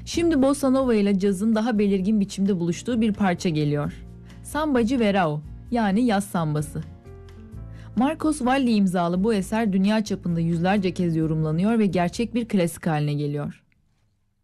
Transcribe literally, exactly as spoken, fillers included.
Şimdi bossa nova ile cazın daha belirgin biçimde buluştuğu bir parça geliyor. Sambacı Verao, yani yaz sambası. Marcos Valle imzalı bu eser dünya çapında yüzlerce kez yorumlanıyor ve gerçek bir klasik haline geliyor.